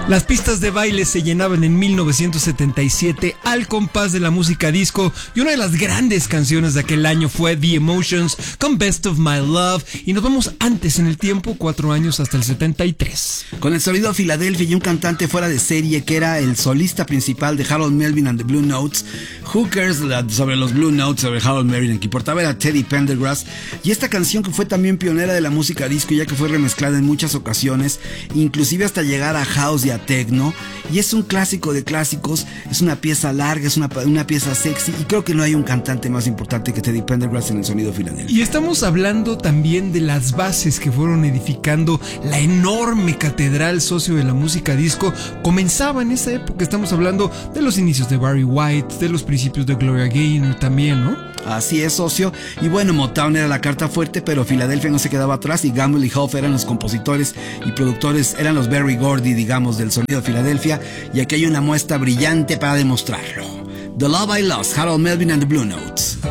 Las pistas de baile se llenaban en 1977 al compás de la música disco, y una de las grandes canciones de aquel año fue The Emotions con Best of My Love, y nos vamos antes en el tiempo, 4 años hasta el 73. Con el sonido Philadelphia y un cantante fuera de serie que era el solista principal de Harold Melvin and the Blue Notes. Who cares sobre los Blue Notes, sobre Harold Melvin? El que importaba era Teddy Pendergrass. Y esta canción que fue también pionera de la música disco, ya que fue remezclada en muchas ocasiones, inclusive hasta llegar a house y a techno, y es un clásico de clásicos. Es una pieza larga, es una pieza sexy, y creo que no hay un cantante más importante que Teddy Pendergrass en el sonido Philadelphia. Y estamos hablando también de las bases que fueron edificando la enorme catedral socio de la música disco. Comenzaba en esa época, estamos hablando de los inicios de Barry White, de los principios de Gloria Gaynor también, ¿no? Así es, socio. Y bueno, Motown era la carta fuerte, pero Philadelphia no se quedaba atrás, y Gamble y Huff eran los compositores y productores, eran los Berry Gordy, digamos, del sonido Philadelphia, y aquí hay una muestra brillante para demostrarlo. The Love I Lost, Harold Melvin and the Blue Notes.